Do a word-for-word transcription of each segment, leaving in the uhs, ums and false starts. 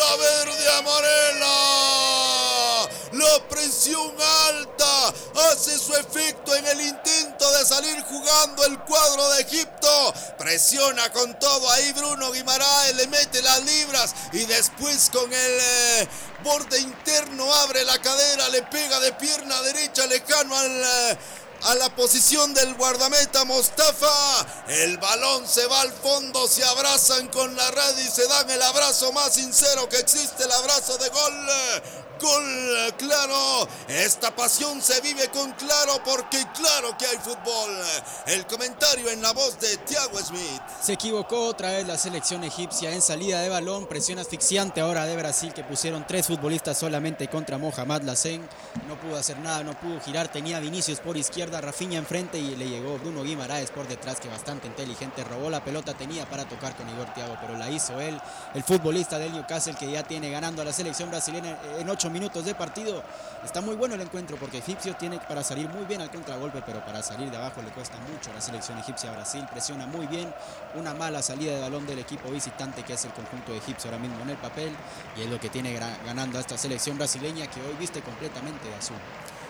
La verde amarela. La presión alta hace su efecto en el intento de salir jugando el cuadro de Egipto. Presiona con todo ahí Bruno Guimaraes, le mete las libras y después con el eh, borde interno abre la cadera, le pega de pierna derecha lejano al... Eh, a la posición del guardameta Mostafa. El balón se va al fondo, se abrazan con la red y se dan el abrazo más sincero que existe, el abrazo de gol. Gol, claro. Esta pasión se vive con Claro porque claro que hay fútbol. El comentario en la voz de Thiago Schmidt. Se equivocó otra vez la selección egipcia en salida de balón, presión asfixiante ahora de Brasil, que pusieron tres futbolistas solamente contra Mohamed Lassen. No pudo hacer nada, no pudo girar, tenía Vinicius por izquierda, Rafinha enfrente y le llegó Bruno Guimaraes por detrás, que bastante inteligente, robó la pelota, tenía para tocar con Igor Thiago, pero la hizo él, el futbolista del Newcastle, que ya tiene ganando a la selección brasileña en ocho minutos de partido. Está muy bueno el encuentro porque egipcio tiene para salir muy bien al contragolpe, pero para salir de abajo le cuesta mucho a la selección egipcia. Brasil presiona muy bien, una mala salida de balón del equipo visitante, que es el conjunto egipcio ahora mismo en el papel, y es lo que tiene ganando a esta selección brasileña, que hoy viste completamente de azul.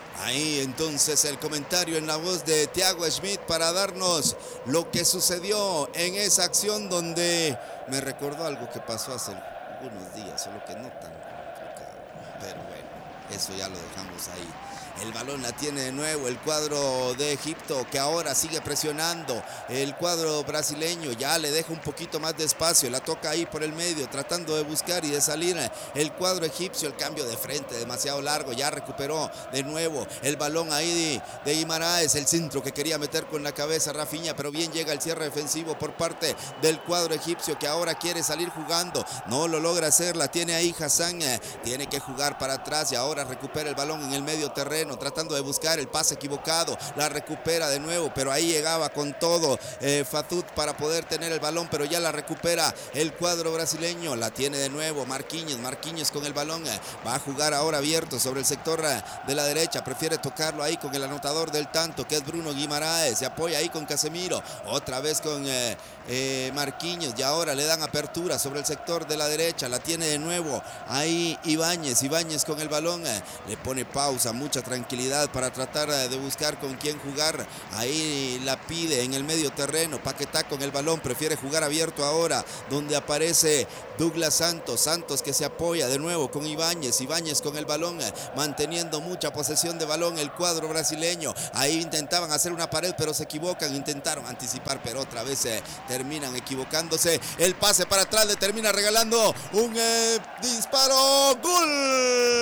Ahí entonces el comentario en la voz de Thiago Schmidt para darnos lo que sucedió en esa acción, donde me recordó algo que pasó hace unos días, solo que no tan complicado, pero bueno, eso ya lo dejamos ahí. El balón la tiene de nuevo el cuadro de Egipto, que ahora sigue presionando. El cuadro brasileño ya le deja un poquito más de espacio, la toca ahí por el medio, tratando de buscar y de salir el cuadro egipcio. El cambio de frente demasiado largo, ya recuperó de nuevo el balón ahí de, de Guimaraes, el centro que quería meter con la cabeza Rafinha, pero bien llega el cierre defensivo por parte del cuadro egipcio, que ahora quiere salir jugando, no lo logra hacer, la tiene ahí Hassan, eh, tiene que jugar para atrás y ahora recupera el balón en el medio terreno, tratando de buscar el pase equivocado, la recupera de nuevo, pero ahí llegaba con todo eh, Fatut para poder tener el balón, pero ya la recupera el cuadro brasileño, la tiene de nuevo Marquinhos, Marquinhos con el balón, eh, va a jugar ahora abierto sobre el sector eh, de la derecha, prefiere tocarlo ahí con el anotador del tanto, que es Bruno Guimaraes, se apoya ahí con Casemiro, otra vez con eh, eh, Marquinhos, y ahora le dan apertura sobre el sector de la derecha, la tiene de nuevo ahí Ibáñez, Ibáñez con el balón, eh, le pone pausa, mucha tranquilidad para tratar de buscar con quién jugar. Ahí la pide en el medio terreno. Paquetá con el balón, prefiere jugar abierto ahora, donde aparece Douglas Santos. Santos que se apoya de nuevo con Ibáñez. Ibáñez con el balón, manteniendo mucha posesión de balón el cuadro brasileño. Ahí intentaban hacer una pared, pero se equivocan. Intentaron anticipar, pero otra vez eh, terminan equivocándose. El pase para atrás le termina regalando un eh, disparo. ¡Gol!